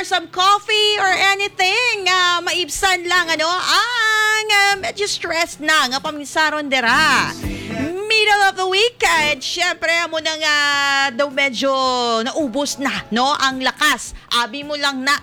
some coffee or anything. Maibsan lang ang medyo stress na nga paminsaron dera. Middle of the week, at syempre mo nang daw medyo naubos na, no? Ang lakas. Abi mo lang na,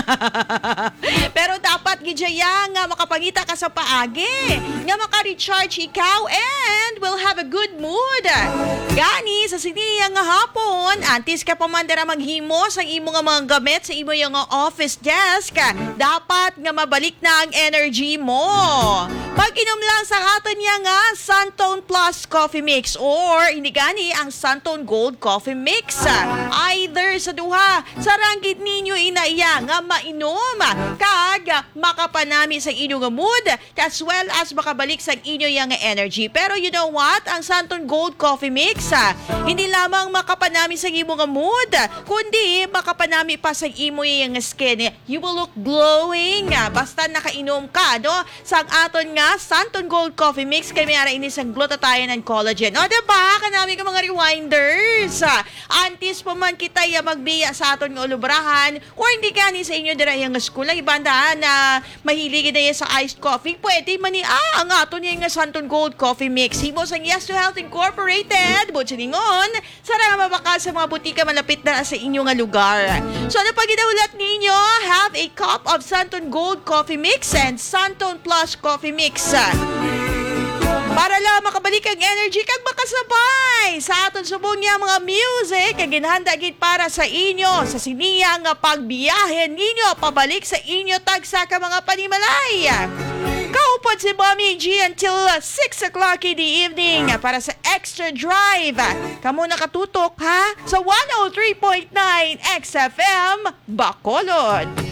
Pero dapat gidya nga makapangita ka sa paagi, nga maka-recharge ikaw and will have a good mood. Gani, sa siniya nga hapon, antes ka pamandara maghimo sa imo nga mga gamit sa imo nga office desk, dapat nga mabalik na ang energy mo. Pag-inom lang sa aton niya nga Suntone Plus Coffee Mix or hindi gani ang Suntone Gold Coffee Mix. Either sa duha, sa ranggit ninyo inaiya nga mainom kag makapanami sa inyo nga mood as well as makabalik sa inyo nga energy. Pero you know what? Ang Suntone Gold Coffee Mix, hindi lamang makapanami sa imo nga mood, kundi makapanami pa sa imo nga skin. You will look glowing basta nakainom ka, no? Sa aton nga Suntone Gold Coffee Mix kay may ara ini sa glutathione and collagen. O diba? Kanami ka mga rewinders. Antis pa man kita magbiya sa aton nga ulubrahan or hindi gani sa inyo dira yung school ang ibanda na mahilig na sa iced coffee. Pwede man ang aton yung Suntone Gold Coffee Mix. Himo sang Yes to Health Incorporated. Butchiningon, sarang mabaka sa mga butika malapit na sa inyo nga lugar. So ano pag ginaulat ninyo, have a cup of Suntone Gold Coffee Mix and Suntone Plus Coffee Mix. Para lang makabalik ang energy kag makasabay sa aton subong niya mga music kag ginhanda gid para sa inyo sa siniya nga pagbiyahe ninyo pabalik sa inyo tagsa ka mga panimalay. Kaupod si Mommy G until 6 o'clock in the evening para sa Extra Drive. Kamu nakatutok ha sa 103.9 XFM Bacolod.